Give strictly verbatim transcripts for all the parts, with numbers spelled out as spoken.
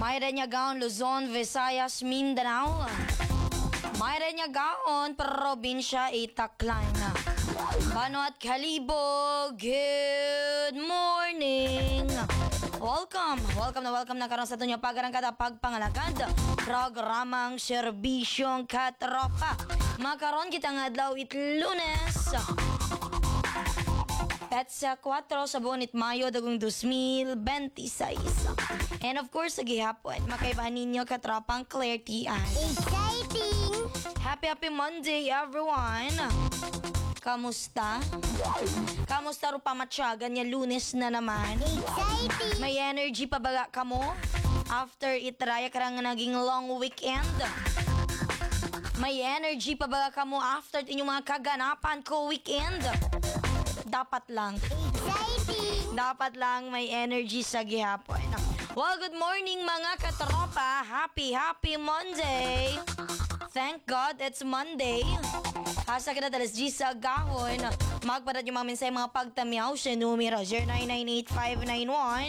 Mayranyagaon, Luzon, Visayas, Mindanao. Mayranyagaon, probinsya, Itaklan. Banoat Kalibo, good morning. Welcome, welcome na welcome na karon sa tunyo pagarangkada pagpangalagad programang serbisyong katropa. Makaron kita nga adlaw it Lunes. Petsa four sa buwan it Mayo dagong twenty twenty-six. And of course, sa gihapon, makaibahan ninyo katropang Claire T. Ann. Exciting! Happy, happy Monday, everyone! Kamusta? Kamusta ro pamatyagan niya Lunes na naman? Exciting! May energy pa baga ka mo? After itraya ka nga naging long weekend? May energy pa baga ka mo after inyong mga kaganapan ko weekend? Dapat lang. Exciting! Dapat lang may energy sa gihapon. Well, good morning mga katropa. Happy, happy Monday. Thank God it's Monday. Hasa kita talas G sa gahon. Magpadat yung mga minsay mga pagtamyaw sa numero zero nine nine eight five nine one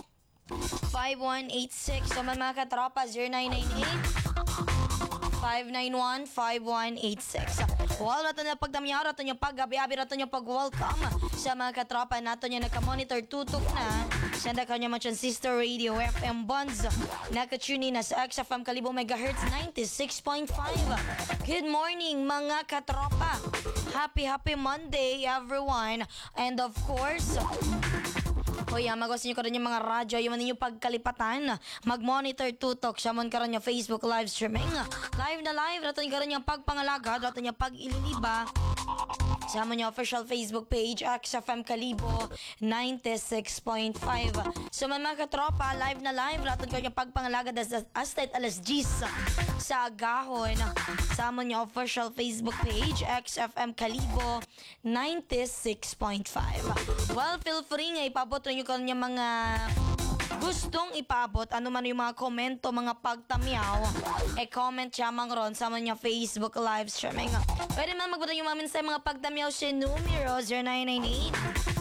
five one eight six. So mga katropa zero nine nine eight five nine one five one eight six. Well, nato niya pagtamyaw, nato niya paggabi-abi, nato niya pag-welcome sa mga katropa nato niya naka-monitor tutok na sa kanya mga sister radio F M Bonds. Nakatune na sa X F M Kalibo Megahertz ninety-six point five. Good morning mga katropa. Happy, happy Monday everyone. And of course, Hoy, magwas niyo karon yung mga radyo, yung ninyo pagkalipatan, mag-monitor tutok, siya mon karon yung Facebook live streaming. Live na live, rato niyo karon yung pagpangalagad, rato niyo pag-ililiba. Sa mo niyo official Facebook page, X F M Kalibo ninety-six point five. So mga katropa, live na live, rato niyo yung pagpangalagad hasta alas ten sa agahon. Sa mo niyo official Facebook page, X F M Kalibo ninety-six point five. Well, feel free nga ipabot nyo kanya mga gustong ipabot, ano man yung mga komento, mga pagtamyaw, e comment siya mang ron sa mga Facebook live streaming. Pwede man magbutang yung mga minsay mga pagtamyaw sa numero zero nine nine eight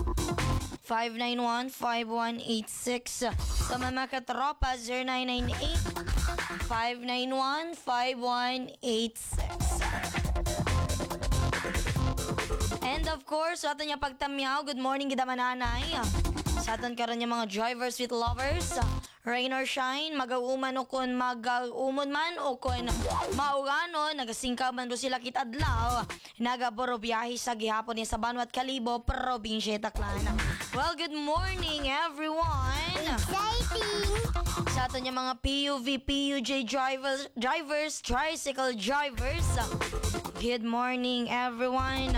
five nine one five one eight six. Sa mga katropa zero nine nine eight five nine one five one eight six. And of course, sa atin yung pagtamyaw, good morning gida mananay. Sa atin karon yung mga drivers with lovers, rain or shine, mag-auman o kun mag-umon man o kun maugano, nagasingkaw man do sila kitadlaw, nagaboro biyahe sa gihapon ni sa Banoat Kalibo, probinsya Tacloban. Well, good morning everyone. Exciting! Sa atin yung mga P U V, P U J drivers, drivers, tricycle drivers, good morning everyone.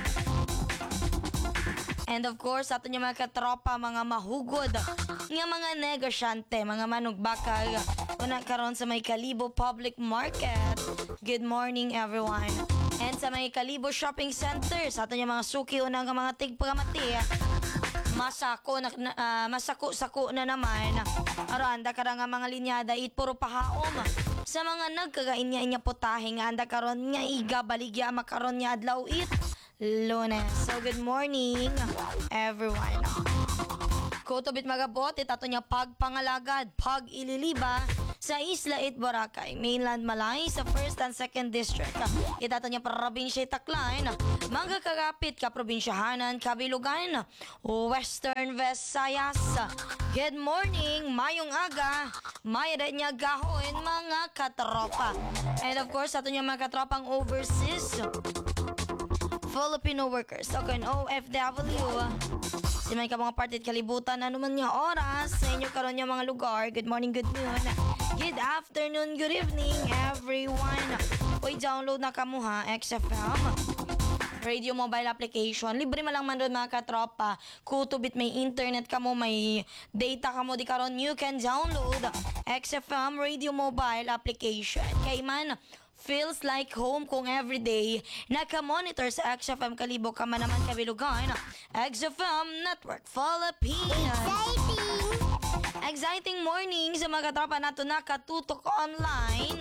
And of course, ato niya mga katropa, mga mahugod, nga mga negosyante, mga manugbakal, una karon sa may Kalibo Public Market. Good morning everyone. And sa may Kalibo Shopping Center, sa ato niya mga suki, unang mga tigpagamati, masako, na, uh, masako-sako na naman. Aranda karang nga mga linyada, it puro pahaom. Sa mga nagkagain niya inya putahe, nga anda karon nga iga, baligya, makaron niya adlaw it Lunes. So good morning everyone. Kutubit magabot, itato niya pagpangalagad, pag-ililiba sa Isla It Boracay, Mainland Malay, sa first and second District. Itato niya probinsya Tacloban, mga kagapit ka probinsyahanan, Kabilugan, Western Visayas. Good morning, mayong aga, may rin niya gahon mga katropa. And of course, ato niya mga katropang overseas, Filipino workers, okay, O F W. Si may ka mga partit kalibutan, ano man niya oras sa inyo karon niya mga lugar. Good morning, good noon, good afternoon, good evening, everyone. Uy, download na kamo ha, X F M Radio Mobile Application. Libre man lang man doon mga katropa. Kutubit may internet kamo, may data kamo di karon, you can download X F M Radio Mobile Application. Kay man, feels like home kung everyday naka-monitor sa X F M Kalibo ka man naman Kabilugan, X F M Network Philippines. Exciting! Exciting morning sa mga katropa nato nakatutok online.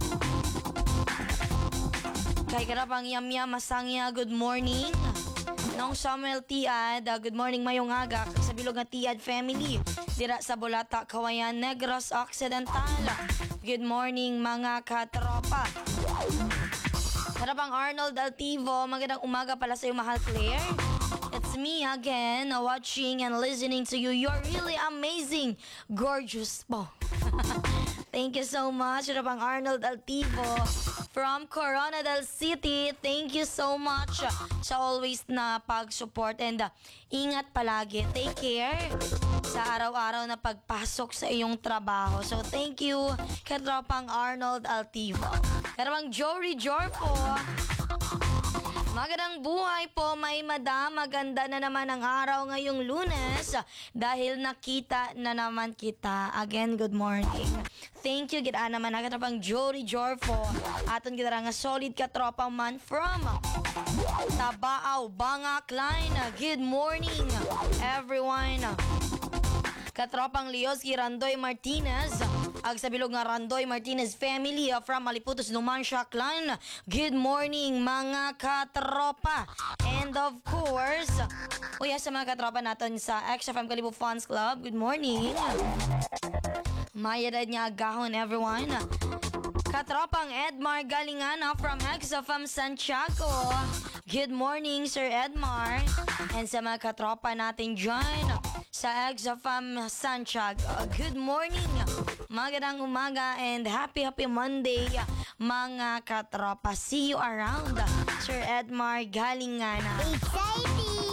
Kay karapang yamya masangya, good morning. Nong Samuel Tiad, uh, good morning mayong aga kag sa bilog nga Tiad family. Dira sa Bulata, Kawayan, Negros Occidental. Good morning mga katropa. Harapang Arnold Altivo, magandang umaga pala sa iyo, mahal Claire. It's me again, uh, watching and listening to you. You're really amazing, gorgeous po. Thank you so much, Harapang Arnold Altivo from Coronadal City. Thank you so much uh, sa always na pag-support and uh, ingat palagi. Take care sa araw-araw na pagpasok sa iyong trabaho. So thank you, Katropang Arnold Altivo. Karabang Jory Jorpo. Magandang buhay po, may madam. Maganda na naman ang araw ngayong Lunes dahil nakita na naman kita. Again, good morning. Thank you, gita naman na katropang Jory Jorpo. Aton kita nga solid katropang man from Tabaaw, Bangak Line. Good morning, everyone. Katropang Leoski Randoy Martinez. Ag sa bilog nga Randoy Martinez family uh, from Maliputos, Numancia Clan. Good morning mga katropa. And of course, uya sa mga katropa natin sa X F M Kalibo Fans Club. Good morning. Mayadad niya agahon everyone. Katropang Edmar Galingana from X F M Santiago. Good morning Sir Edmar. And sa mga katropa natin dyan sa X F M Santiago. Good morning. Magandang umaga and happy happy Monday mga katropa. See you around, Sir Edmar Galingana. Exciting!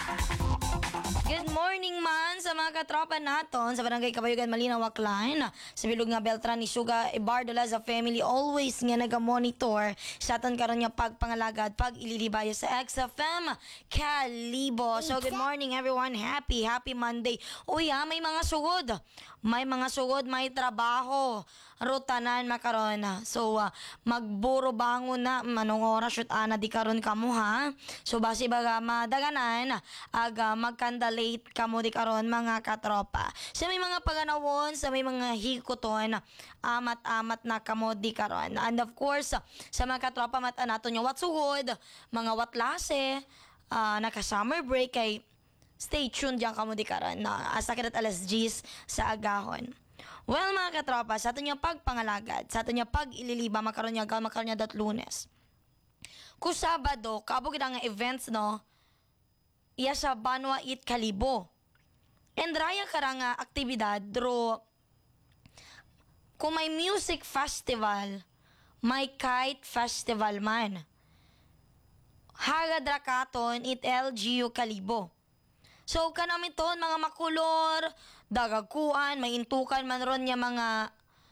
Good morning man sa mga katropa naton sa Barangay Kabayugan, Malinaw, Aklan. Sa bilog nga Beltran ni Suga Ibardola sa family always nga naga-monitor sa aton karon nga pagpangalagad pag ililibaya sa X F M Kalibo. So good morning everyone. Happy happy Monday. Uy, ah, may mga sugod. May mga sugod, may trabaho. Rutanan makaron. So uh, magburo bangon na manong oras shoot ana di karon kamo ha. So basi baga madaganan aga magkandalate kamo di karon mga katropa. Sa may mga paganawon, sa may mga hikuton, amat-amat na kamo di karon. And of course, sa mga katropa mata nato nya what sugod, mga what lase, uh, naka summer break kay stay tuned diyan kamo di karon na asa kirat alas diyes sa agahon. Well mga katropa, sa ato niya pagpangalagad, sa ato niya pag-ililiba makaroon niya gal makaroon niya dat Lunes. Ku Sabado, kabo kita nga events no, iya sa Banwa It Kalibo. And raya kara nga aktibidad, dro, kung may music festival, may kite festival man. Hagad rakaton it L G U Kalibo. So kanamin ton mga makulor, dagagkuan, may intukan man ron niya mga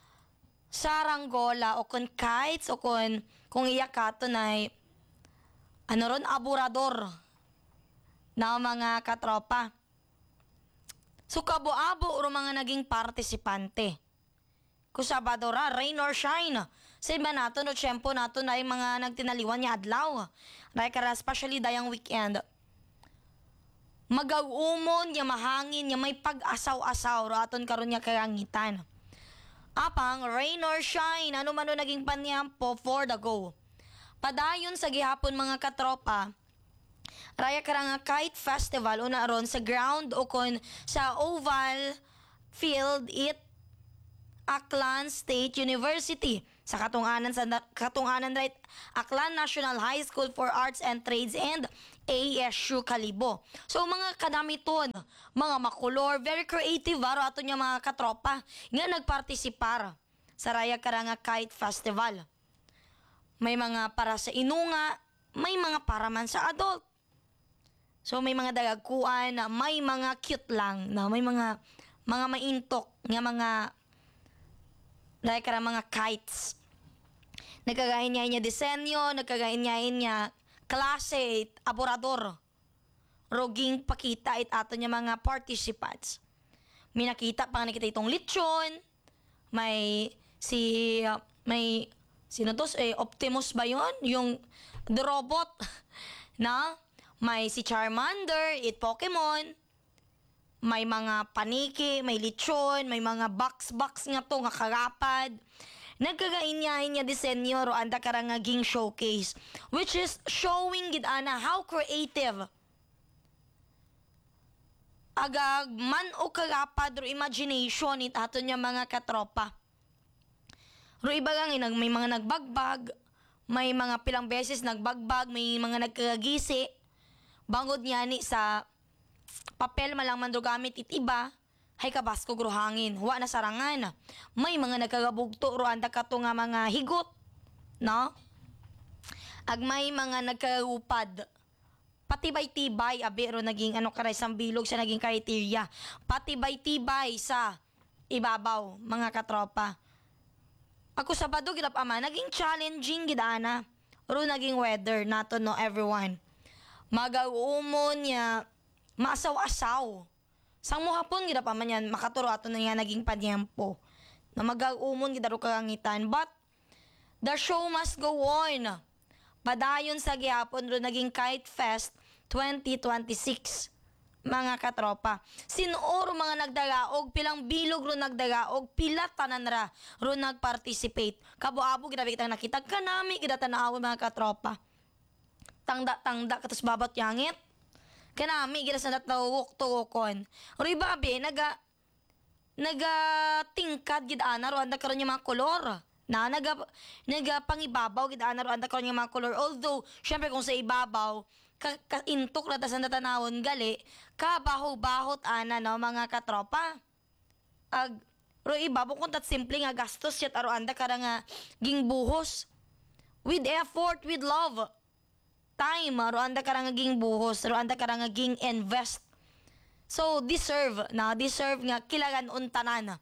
saranggola o kun kites o kun kung iya katon ay ano ron aburador na mga katropa. So kabo-abo ro mga naging partisipante. Kung Sabado ra, rain or shine. Sa iba nato no tiyempo nato na yung mga nagtinaliwan niya adlaw. Like especially dayang weekend. Mag-umon, niya mahangin, niya may pag-asaw-asaw, raton karon niya karangitan. Apang, rain or shine, ano man o naging panyampo for the go. Padayon sa gihapon mga katropa, raya karang kite festival, una ron sa ground o kon sa oval field it Aklan State University. Sa katunganan sa katunganan right Aklan National High School for Arts and Trades and A S U Kalibo. So mga kadamiton, mga makulor, very creative baro ato niya mga katropa nga nagpartisipar sa raya karanga kite festival. May mga para sa inunga, may mga para man sa adult. So may mga dagagkuan, may mga cute lang, na may mga mga maintok nga mga like karang mga kites. Nagkagain niya niya disenyo, nagkagain niya niya klase, it, aborador. Roging pakita it ato niya mga participants. May nakita pa nakita itong lechon, may si uh, may sino to eh, Optimus ba yun? Yung the robot na may si Charmander, it Pokemon. May mga paniki, may lechon, may mga box-box nga to, nga karapad. Nagkagain niya niya disenyo ro anda karang naging showcase, which is showing gid ana how creative agag man o kagapad ro imagination it ato niya mga katropa. Ro iba gang inag may mga nagbagbag, may mga pilang beses nagbagbag, may mga nagkagisi. Bangod niya ni sa papel malang man ro gamit it iba, hay kabasko gro hangin, wa na sarangan. May mga nagkagabugto ro anda kato nga mga higot, no? Ag may mga nagkagupad. Patibay-tibay, abi, ro naging ano karay, sambilog sa naging kriteria. Patibay-tibay sa ibabaw, mga katropa. Ako Sabado, gidap ama, naging challenging, gidana. Ro naging weather, nato no everyone. Mag-uumon niya, maasaw-asaw. Sang mo hapon, gidap ama yan, makaturo ato na nga naging panyempo. Na mag-uumon, gidaro kagangitan. But, the show must go on. Padayon sa gihapon ro naging Kite Fest twenty twenty-six, mga katropa. Sinuro mga nagdagaog, pilang bilog ro nagdagaog, pila tanan ra ro nagparticipate. Kabo-abo ginabi kitang nakita kanami kita tanaw mga katropa. Tangda-tangda katos babat yangit. Kanami gila sa natawok tuwokon. Ro iba abi naga naga tingkad gid ana ro anda karon yung mga kolor. Na naga naga pangibabaw gid ana ro anda karon yung mga color. Although syempre kung sa ibabaw ka, ka intok na tasan natanawon gali ka baho-bahot ana no mga katropa. Ag ro ibabaw kung tat simple nga gastos yat aro anda kara nga ging buhos with effort, with love. Time ro anda kara nga ging buhos, ro anda kara nga ging invest. So deserve na deserve nga kilagan untanan.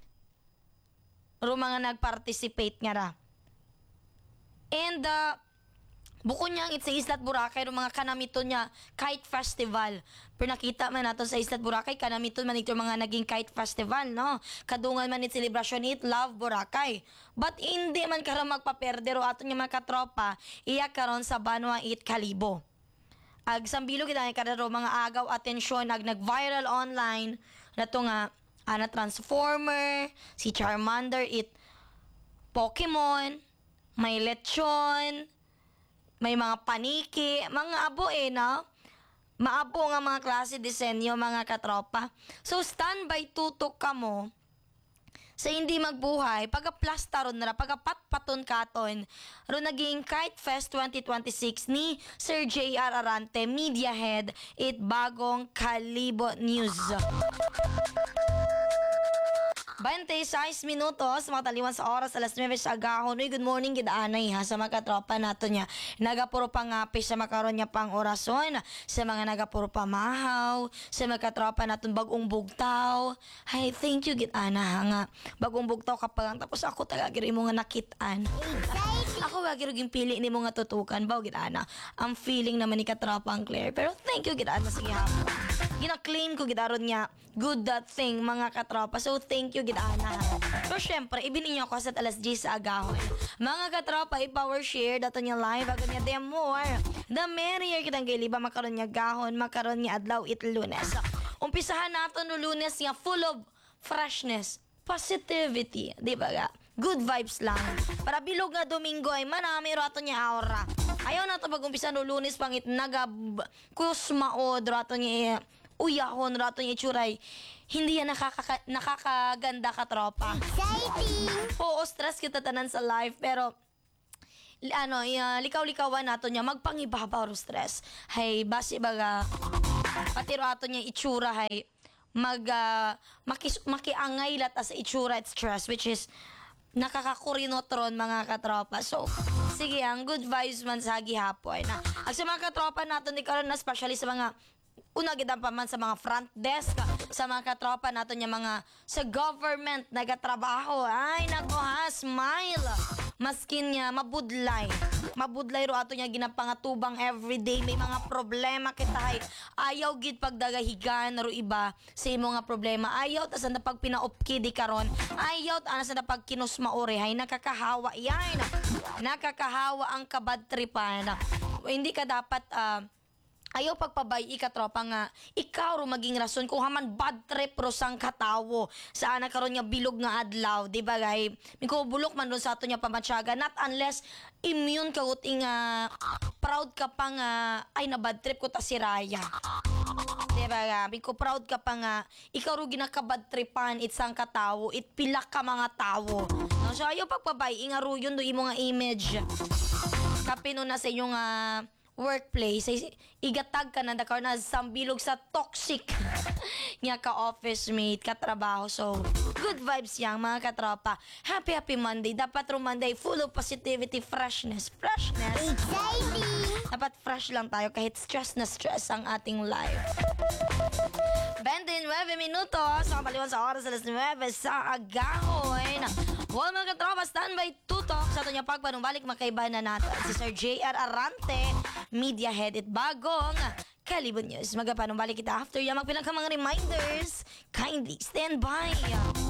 Ro mga nag-participate nga ra. And uh, buko niya ang sa Islat Boracay ro mga kanamito niya Kite Festival. Pero nakita man nato sa Islat Boracay kanamito man ito mga naging Kite Festival, no? Kadungan man it celebration it Love Boracay. But hindi man kara magpaperde ro ato niya mga katropa iya karon sa Banwa it Kalibo. Ag sambilo kita kada ro mga agaw atensyon ag nag-viral online nato nga ana Transformer, si Charmander, it Pokemon, may lechon, may mga paniki, mga abo eh, no? Maabo nga mga klase disenyo, mga katropa. So, standby tutok ka mo sa hindi magbuhay, pagka-plastaron na, pagka-patpaton katon, ro naging Kite Fest twenty twenty-six ni Sir J R Arante, Media Head, it Bagong Kalibo News. twenty-six minutos, mataliwan sa oras, alas nuwebe sa agahon. Uy, good morning, gidaanay ha, sa mga katropa nato niya. Nagapuro pangapi sa makaron niya pang orason, sa mga nagapuro pamahaw, sa mga katropa naton bagong bugtaw. Hey, thank you, gidaana ha nga. Bagong bugtaw kapag tapos ako tagagiri mo nga nakitaan. Ako wagiro ging pili ni mo nga tutukan, baw gidaana. Ang feeling naman ni katropa ang Claire. Pero thank you, gidaana, sige hapon. Gina-claim ko gidaron niya, good that thing, mga katropa. So, thank you, gidaana. Pero syempre, ibininyo ko sa alas diyes sa agahon. Mga katropa, i-power share, dato niya live, bago niya the more, the merrier kitang giliba, makaroon niya gahon, makaroon niya adlaw, it lunes. Umpisahan nato no lunes niya, full of freshness, positivity, di ba ga? Good vibes lang. Para bilog nga Domingo ay manami rato niya aura. Ayaw na to pag-umpisa no lunes pangit naga kusmaod rato niya uyahon rato niya itsuray. Hindi yan nakaka nakakaganda ka tropa. Exciting! Oo, stress kita tanan sa life pero ano, uh, likaw-likawan nato niya magpangibabaw ro stress. Hay basi baga pati rato niya itsura hay mag uh, makis, makiangay lata sa itsura at stress which is nakakakurinotron mga katropa. So, sige, ang good vibes man sa gihapon. Na, ang sa mga katropa nato ni karon na especially sa mga una gidan pa man sa mga front desk, sa mga katropa nato niya mga sa government nagatrabaho. Ay, nako ha, smile. Maskin niya mabudlay. Mabudlay ro ato niya ginapangatubang everyday may mga problema kita hay. Ayaw gid pagdagahigan ro iba sa imo nga problema. Ayaw ta sa pag pinaupki di karon. Ayaw ta sa pag kinusmaore hay nakakahawa yan. Nakakahawa ang kabad tripan. Hindi ka dapat uh, Ayaw pagpabay ikatropa nga ikaw ro maging rason kung haman bad trip ro sang katawo sa anak karon nga bilog nga adlaw, di ba gay? Miko bulok man doon sa ato niya pamatsyaga, not unless immune ka uting nga proud ka pa nga ay na bad trip ko ta si Raya. Di ba nga? Miko proud ka pa nga ikaw ro ginakabad tripan itsang katawo, it pilak ka mga tawo. No, so ayaw pagpabay nga ro yun do imo nga image. Kapino na sa inyong uh, workplace, ay igatag ka na dakar na sambilog sa toxic nga ka-office mate, katrabaho. So, good vibes yang mga katropa. Happy, happy Monday. Dapat ro Monday, full of positivity, freshness. Freshness. Exciting. Dapat fresh lang tayo kahit stress na stress ang ating life. twenty-nine minutos. So, kapaliwan sa oras alas nine sa agahon. Well, mga katropa, standby tutok sa ito niya pagpanumbalik makaibahan na natin. Si Sir J R Arante, media head at bagong Kalibon News. Magapanumbalik kita after yan. Magpilang ka mga reminders. Kindly stand by.